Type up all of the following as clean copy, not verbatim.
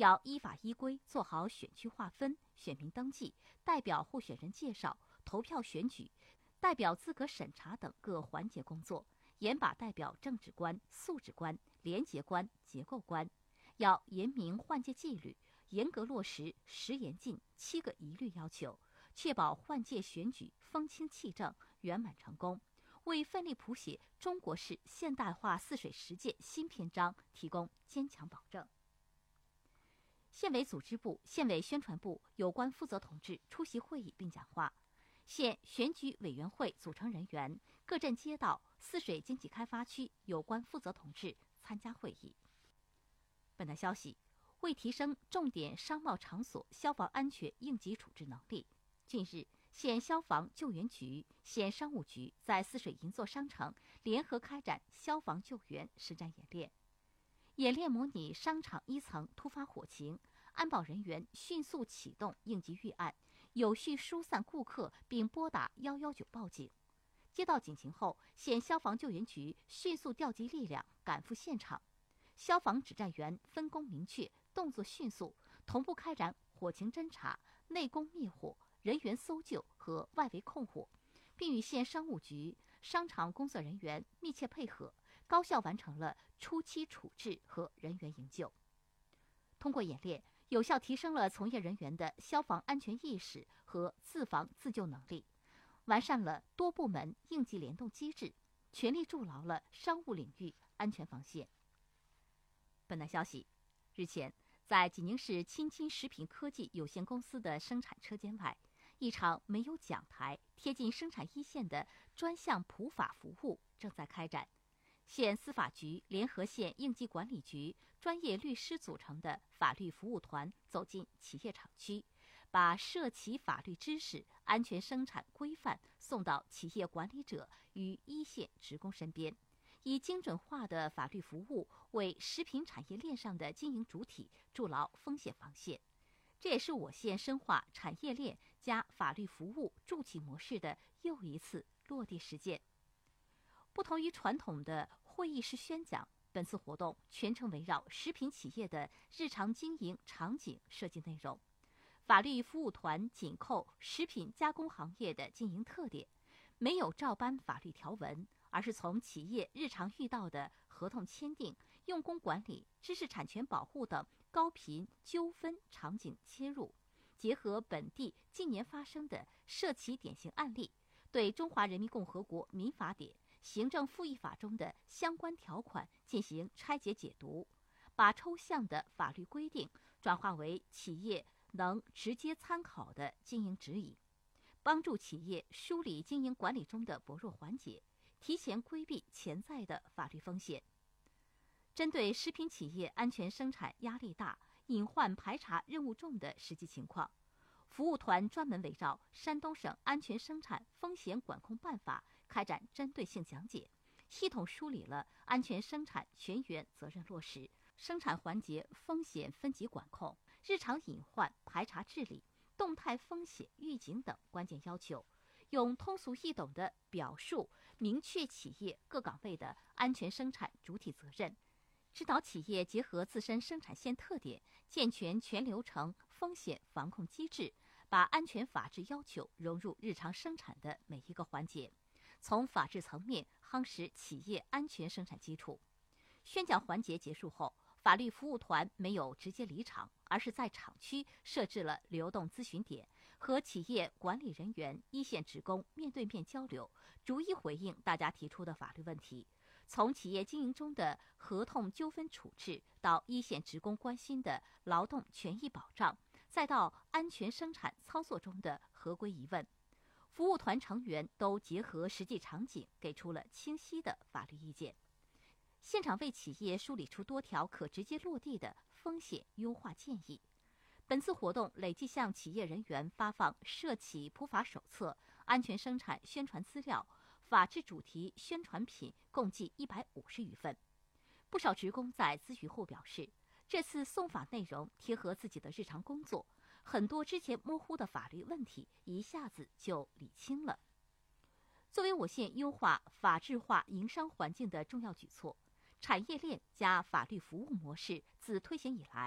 要依法依规做好选区划分、选民登记、代表候选人介绍、投票选举、代表资格审查等各环节工作，严把代表政治观、素质观、廉洁观、结构观。要严明换届纪律，严格落实10严禁、7个一律要求，确保换届选举风清气正、圆满成功，为奋力谱写中国式现代化泗水实践新篇章提供坚强保证。县委组织部、县委宣传部有关负责同志出席会议并讲话。县选举委员会组成人员、各镇街道、泗水经济开发区有关负责同志参加会议。本台消息，为提升重点商贸场所消防安全应急处置能力，近日，县消防救援局、县商务局在泗水银座商城联合开展消防救援实战演练。演练模拟商场1层突发火情，安保人员迅速启动应急预案，有序疏散顾客并拨打119报警。接到警情后，县消防救援局迅速调集力量赶赴现场。消防指战员分工明确，动作迅速，同步开展火情侦查、内攻灭火、人员搜救和外围控火，并与县商务局、商场工作人员密切配合，高效完成了初期处置和人员营救。通过演练，有效提升了从业人员的消防安全意识和自防自救能力，完善了多部门应急联动机制，全力筑牢了商务领域安全防线。本台消息，日前，在济宁市青青食品科技有限公司的生产车间外，一场没有讲台、贴近生产一线的专项普法服务正在开展。县司法局联合县应急管理局专业律师组成的法律服务团走进企业厂区，把涉企法律知识、安全生产规范送到企业管理者与一线职工身边，以精准化的法律服务为食品产业链上的经营主体筑牢风险防线。这也是我县深化产业链加法律服务筑起模式的又一次落地实践。不同于传统的会议式宣讲，本次活动全程围绕食品企业的日常经营场景设计内容。法律服务团紧扣食品加工行业的经营特点，没有照搬法律条文，而是从企业日常遇到的合同签订、用工管理、知识产权保护等高频纠纷场景切入，结合本地近年发生的涉企典型案例，对中华人民共和国民法典、行政复议法中的相关条款进行拆解解读，把抽象的法律规定转化为企业能直接参考的经营指引，帮助企业梳理经营管理中的薄弱环节，提前规避潜在的法律风险。针对食品企业安全生产压力大、隐患排查任务重的实际情况，服务团专门围绕山东省安全生产风险管控办法开展针对性讲解，系统梳理了安全生产全员责任落实、生产环节风险分级管控、日常隐患排查治理、动态风险预警等关键要求，用通俗易懂的表述明确企业各岗位的安全生产主体责任，指导企业结合自身生产线特点，健全全流程风险防控机制，把安全法治要求融入日常生产的每一个环节，从法治层面夯实企业安全生产基础。宣讲环节结束后，法律服务团没有直接离场，而是在厂区设置了流动咨询点，和企业管理人员、一线职工面对面交流，逐一回应大家提出的法律问题。从企业经营中的合同纠纷处置，到一线职工关心的劳动权益保障，再到安全生产操作中的合规疑问，服务团成员都结合实际场景，给出了清晰的法律意见。现场为企业梳理出多条可直接落地的风险优化建议。本次活动累计向企业人员发放涉企普法手册、安全生产宣传资料、法治主题宣传品共计150余份。不少职工在咨询后表示，这次送法内容贴合自己的日常工作，很多之前模糊的法律问题一下子就理清了。作为我县优化法治化营商环境的重要举措，产业链加法律服务模式自推行以来，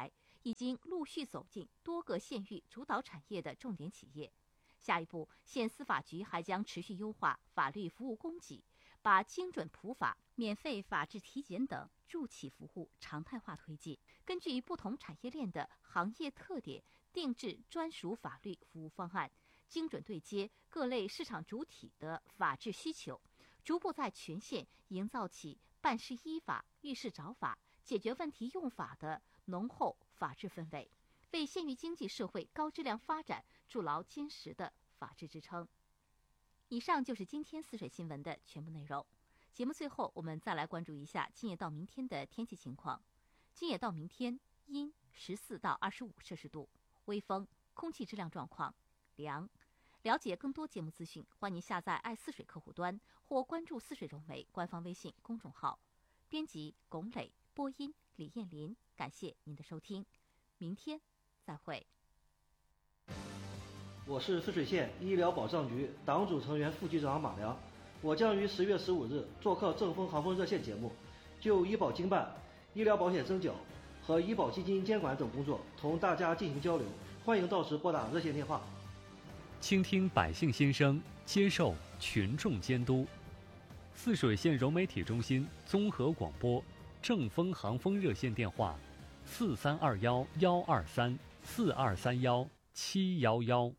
已经陆续走进多个县域主导产业的重点企业。下一步，县司法局还将持续优化法律服务供给，把精准普法、免费法治体检等助企服务常态化推进，根据不同产业链的行业特点，定制专属法律服务方案，精准对接各类市场主体的法治需求，逐步在全县营造起办事依法、遇事找法、解决问题用法的浓厚法治氛围，为县域经济社会高质量发展筑牢坚实的法治支撑。以上就是今天泗水新闻的全部内容。节目最后，我们再来关注一下今夜到明天的天气情况。今夜到明天，阴14到25摄氏度，微风，空气质量状况良。了解更多节目资讯，欢迎下载爱泗水客户端或关注泗水融媒官方微信公众号。编辑龚磊，播音李艳林，感谢您的收听，明天再会。 我是泗水县医疗保障局党组成员副局长马良，我将于10月15日做客正风航风热线节目，就医保经办、医疗保险征缴和医保基金监管等工作同大家进行交流，欢迎到时拨打热线电话。 倾听百姓心声，接受群众监督。泗水县融媒体中心综合广播正风航风热线电话：4321-123，4231-711。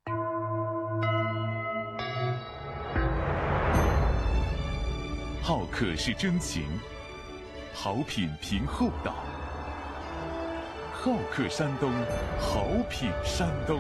好客是真情，好品凭厚道。好客山东，好品山东。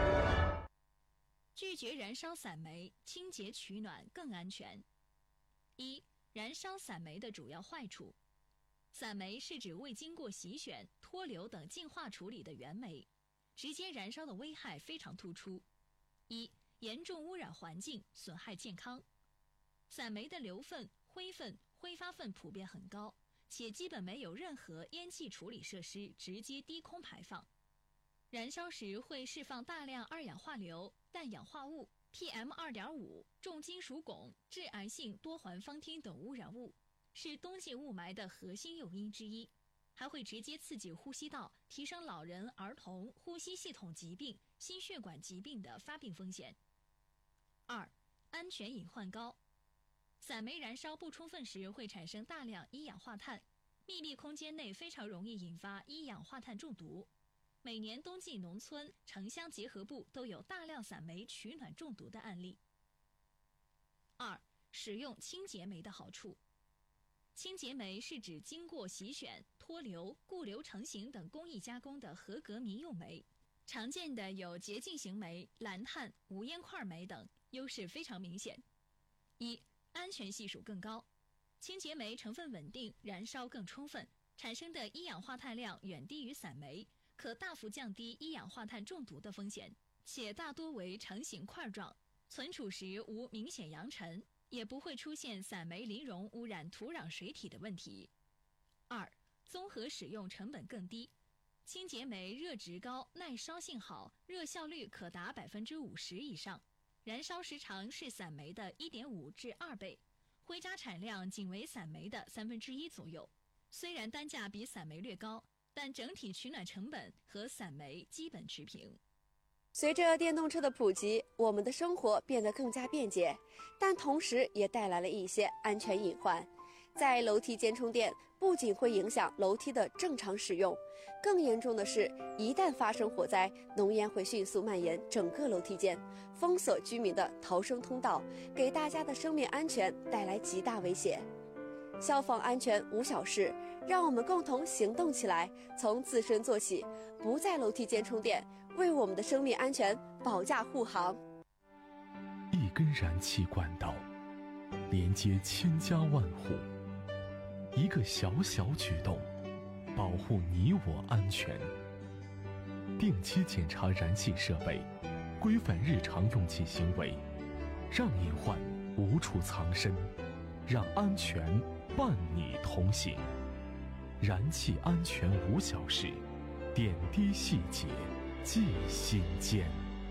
拒绝燃烧散煤，清洁取暖更安全。1. 燃烧散煤的主要坏处。散煤是指未经过洗选、脱硫等净化处理的原煤，直接燃烧的危害非常突出。1. 严重污染环境，损害健康。散煤的硫分、灰分、挥发分普遍很高，且基本没有任何烟气处理设施直接低空排放。燃烧时会释放大量二氧化硫、氮氧化物、PM2.5、重金属汞、致癌性多环芳烃等污染物，是冬季雾霾的核心诱因之一，还会直接刺激呼吸道，提升老人、儿童呼吸系统疾病、心血管疾病的发病风险。2. 安全隐患高。散煤燃烧不充分时会产生大量一氧化碳，密闭空间内非常容易引发一氧化碳中毒。每年冬季农村、城乡结合部都有大量散煤取暖中毒的案例。2. 使用清洁煤的好处。清洁煤是指经过洗选、脱硫、固硫成型等工艺加工的合格民用煤，常见的有洁净型煤、蓝碳、无烟块煤等，优势非常明显。1. 安全系数更高。清洁煤成分稳定，燃烧更充分，产生的一氧化碳量远低于散煤，可大幅降低一氧化碳中毒的风险，且大多为成型块状，存储时无明显扬尘，也不会出现散煤磷溶污染土壤水体的问题。2. 综合使用成本更低。清洁煤热值高，耐烧性好，热效率可达50%以上，燃烧时长是散煤的1.5至2倍，灰渣产量仅为散煤的1/3左右。虽然单价比散煤略高，但整体取暖成本和散煤基本持平。 随着电动车的普及，我们的生活变得更加便捷，但同时也带来了一些安全隐患。在楼梯间充电不仅会影响楼梯的正常使用，更严重的是，一旦发生火灾，浓烟会迅速蔓延整个楼梯间，封锁居民的逃生通道，给大家的生命安全带来极大威胁。消防安全无小事，让我们共同行动起来，从自身做起，不在楼梯间充电，为我们的生命安全保驾护航。 一根燃气管道连接千家万户，一个小小举动保护你我安全。定期检查燃气设备，规范日常用气行为，让隐患无处藏身，让安全伴你同行。燃气安全无小事，点滴细节记心间。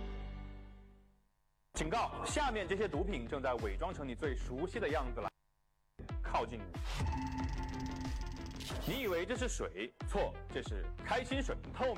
警告：下面这些毒品正在伪装成你最熟悉的样子来靠近你。 你以为这是水？错，这是开心水，透明。